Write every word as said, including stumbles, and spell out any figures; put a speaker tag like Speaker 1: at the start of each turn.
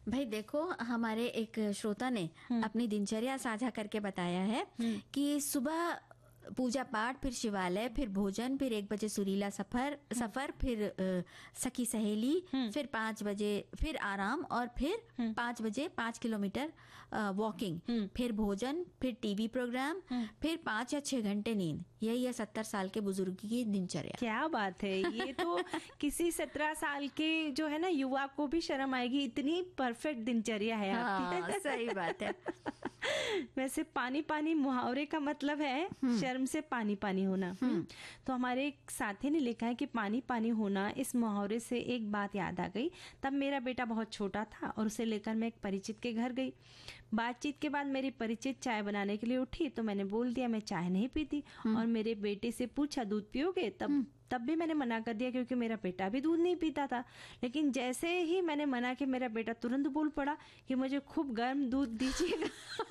Speaker 1: भाई देखो, हमारे एक श्रोता ने अपनी दिनचर्या साझा करके बताया है कि सुबह पूजा पाठ, फिर शिवालय, फिर भोजन, फिर एक बजे सुरीला सफर सफर फिर अ, सखी सहेली, फिर पाँच बजे फिर आराम, और फिर पाँच बजे पाँच किलोमीटर वॉकिंग, फिर भोजन, फिर टीवी प्रोग्राम, फिर पाँच या छह घंटे नींद। यही है सत्तर साल के बुजुर्ग की दिनचर्या।
Speaker 2: क्या बात है, ये तो किसी सत्रह साल के जो है ना युवा को भी शर्म आएगी, इतनी परफेक्ट दिनचर्या है आपकी।
Speaker 1: हाँ, सही बात है।
Speaker 2: वैसे पानी पानी मुहावरे का मतलब है शर्म से पानी पानी होना। तो हमारे एक साथी ने लिखा है कि पानी पानी होना, इस मुहावरे से एक बात याद आ गई। तब मेरा बेटा बहुत छोटा था और उसे लेकर मैं एक परिचित के घर गई। बातचीत के बाद मेरी परिचित चाय बनाने के लिए उठी तो मैंने बोल दिया मैं चाय नहीं पीती, और मेरे बेटे से पूछा दूध पियोगे? तब तब भी मैंने मना कर दिया क्योंकि मेरा बेटा भी दूध नहीं पीता था। लेकिन जैसे ही मैंने मना किया, मेरा बेटा तुरंत बोल पड़ा कि मुझे खूब गर्म दूध दीजिएगा।